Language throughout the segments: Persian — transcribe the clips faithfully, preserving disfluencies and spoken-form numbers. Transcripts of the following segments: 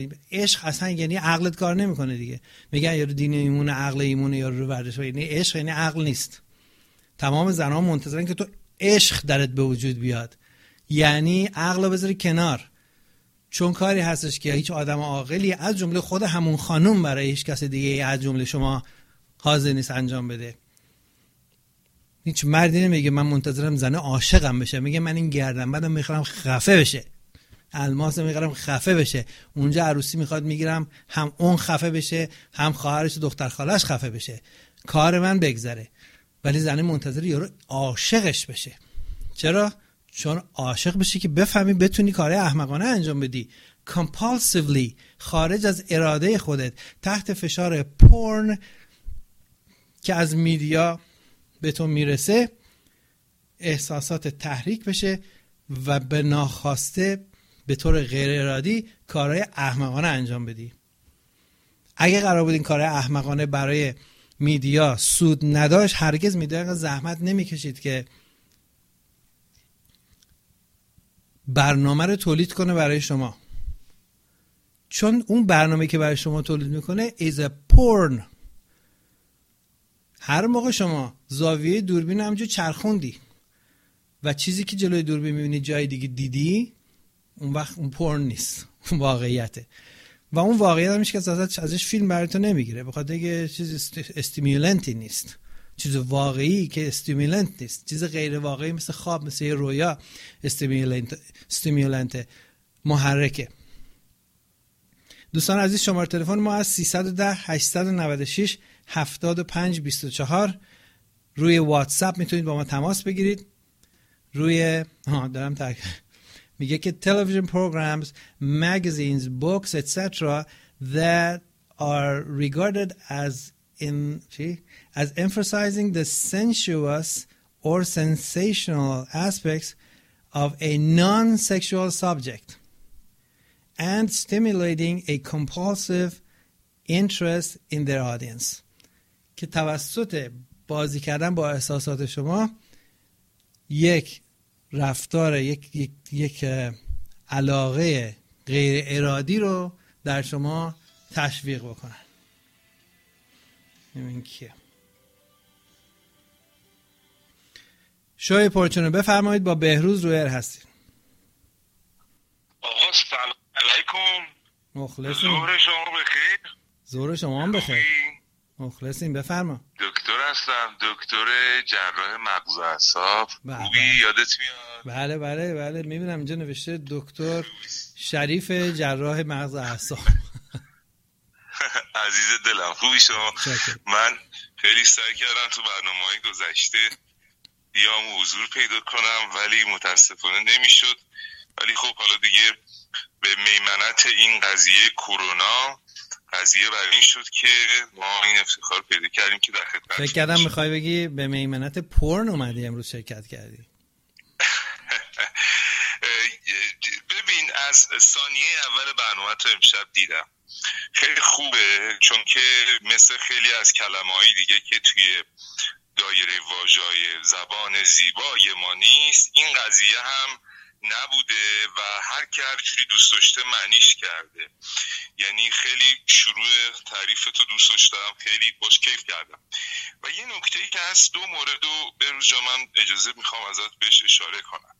عشق اصلا یعنی عقلت کار نمیکنه دیگه. میگن یارو دین ایمونه، عقل ایمونه، یارو رو ورزش. یعنی عشق یعنی عقل نیست. تمام زنان منتظرن که تو عشق درت به وجود بیاد، یعنی عقل رو بذاری کنار، چون کاری هستش که هیچ آدم عاقلی از جمله خود همون خانوم برای هیچ کس دیگه از جمله شما حاضر نیست انجام بده. هیچ مردی نمیگه من منتظرم زنه عاشقم بشه، میگه من این گردن بعدم میخوام خفه بشه، الماس میخوام خفه بشه. اونجا عروسی میخواد میگیرم هم اون خفه بشه، هم خواهرش دختر خالش خفه بشه، کار من بگذره. ولی زنه منتظر یارو عاشقش بشه. چرا؟ چون عاشق بشی که بفهمی بتونی کار احمقانه انجام بدی، compulsively، خارج از اراده خودت، تحت فشار پورن که از میدیا به تو میرسه، احساسات تحریک بشه و به ناخواسته به طور غیر ارادی کارهای احمقانه انجام بدی. اگه قرار بود این کارهای احمقانه برای میدیا سود نداشت، هرگز میدیا اینقدر زحمت نمیکشید که برنامه رو تولید کنه برای شما. چون اون برنامه که برای شما تولید میکنه is a porn. هر موقع شما زاویه دوربین همجور چرخوندی و چیزی که جلوی دوربین میبینی جای دیگه دیدی، اون وقت اون پورن نیست، اون واقعیته. و اون واقعیت همیشه که ازش فیلم برای تو نمیگیره، بخاطر اینکه چیز استیمولنتی نیست، چیز واقعی که استیمولنت نیست، چیز غیر واقعی مثل خواب، مثل یه رویا استیمولنت استیمولنت محرکه. دوستان عزیز، شماره تلفن ما از سیصد و ده هشتصد و نود و شش هفتاد و پنج بیست و چهار روی واتساپ میتونید با ما تماس بگیرید. روی ها دارم تک میگه که television programs, magazines, books, et cetera that are regarded as in as emphasizing the sensuous or sensational aspects of a non-sexual subject and stimulating a compulsive interest in their audience. که توسط بازی کردن با احساسات شما یک رفتار، یک یک یک علاقه غیر ارادی رو در شما تشویق بکنن. این کیه؟ شوی پرچونه بفرمایید، با بهروز روی ایر هستید. آقا سلام علیکم. مخلصیم. ظهر شما بخیر. ظهر شما هم بخیر. مخلصیم، بفرما. دکتر هستم، دکتر جراح مغز و اعصاب. خوبی؟ یادت میاد؟ بله بله بله میبینم اینجا نوشته دکتر شریف جراح مغز و اعصاب. عزیز دلم، خوبی شما؟ من خیلی سعی کردم تو برنامه‌های گذشته بیام حضور پیدا کنم ولی متاسفانه نمیشد. ولی خب حالا دیگه به میمنت این قضیه کرونا قضیه برای این شد که ما این افتخار پیدا کردیم که در خدمت. فکر کردم میخوای بگی به میمنت پورن اومدی امروز شرکت کردی. ببین، از ثانیه اول برنامه تو امشب دیدم، خیلی خوبه، چون که مثل خیلی از کلمه‌های دیگه که توی دایره واژه‌های زبان زیبای ما نیست، این قضیه هم نبوده و هر کی هر جوری دوست داشته معنیش کرده. یعنی خیلی شروع تعریف تو دوست داشتم، خیلی خوش کیف کردم. و یه نکته‌ای که هست، دو مورد رو بروز جا من اجازه میخوام ازت بهش اشاره کنم.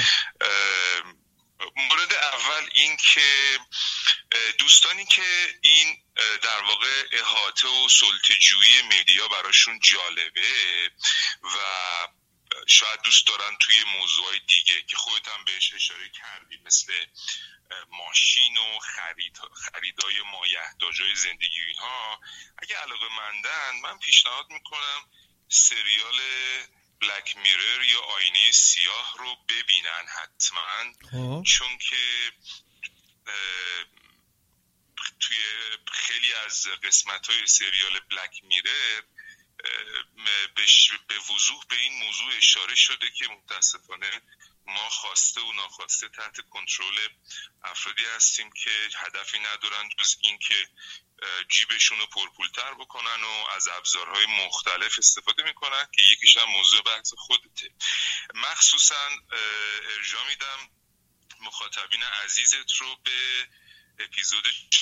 مورد اول این که دوستانی که این در واقع احاطه و سلطه‌جویی مدیا براشون جالبه و شاید دوست دارن توی موضوعای دیگه که خودت هم بهش اشاره کردی، مثل ماشین و خرید خریدای مایحتاجای زندگی اینها، اگه علاقه مندن، من پیشنهاد میکنم سریال بلک میرر یا آینه سیاه رو ببینن حتما. چون که توی خیلی از قسمت‌های سریال بلک میرر به وضوح به این موضوع اشاره شده که متاسفانه ما خواسته و ناخواسته تحت کنترل افرادی هستیم که هدفی ندارن جز این که جیبشون رو پرپولتر بکنن و از ابزارهای مختلف استفاده میکنن که یکیش هم موضوع بحث خودته. مخصوصا ارجاع میدم مخاطبین عزیزت رو به اپیزود